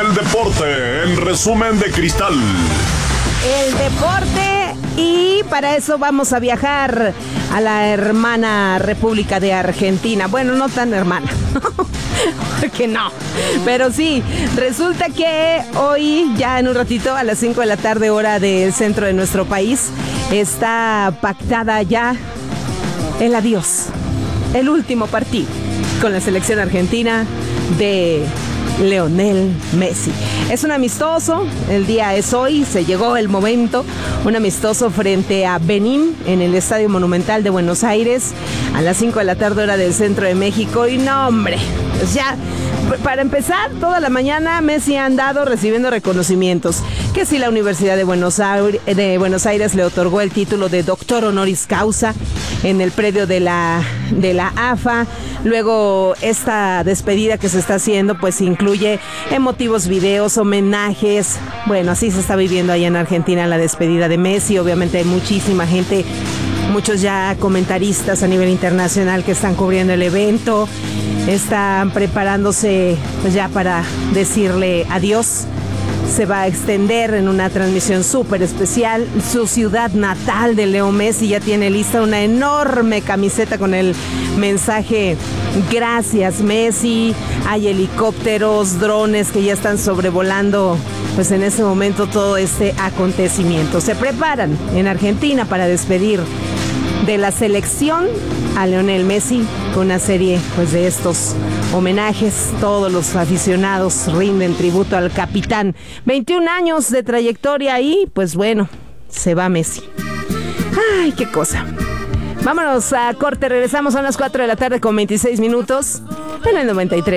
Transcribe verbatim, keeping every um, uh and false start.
El deporte en resumen de Cristal. El deporte, y para eso vamos a viajar a la hermana República de Argentina. Bueno, no tan hermana, porque no, pero sí, resulta que hoy, ya en un ratito, a las cinco de la tarde, hora del centro de nuestro país, está pactada ya el adiós, el último partido con la selección argentina de Lionel Messi. Es un amistoso, el día es hoy, se llegó el momento, un amistoso frente a Benín en el Estadio Monumental de Buenos Aires a las cinco de la tarde, hora del centro de México. Y no, hombre, pues ya, para empezar, toda la mañana Messi ha andado recibiendo reconocimientos. Que si la Universidad de Buenos Aires, de Buenos Aires le otorgó el título de doctor honoris causa en el predio de la, de la A F A. Luego, esta despedida que se está haciendo, pues incluye emotivos videos, homenajes. Bueno, así se está viviendo allá en Argentina la despedida de Messi. Obviamente hay muchísima gente, muchos ya comentaristas a nivel internacional que están cubriendo el evento. Están preparándose pues ya para decirle adiós. Se va a extender en una transmisión súper especial. Su ciudad natal de Leo Messi ya tiene lista una enorme camiseta con el mensaje "Gracias, Messi". Hay helicópteros, drones que ya están sobrevolando pues en ese momento todo este acontecimiento. Se preparan en Argentina para despedir de la selección a Lionel Messi con una serie pues de estos homenajes. Todos los aficionados rinden tributo al capitán. veintiún años de trayectoria y pues bueno, se va Messi. Ay, qué cosa. Vámonos a corte, regresamos a las cuatro de la tarde con veintiséis minutos en el noventa y tres.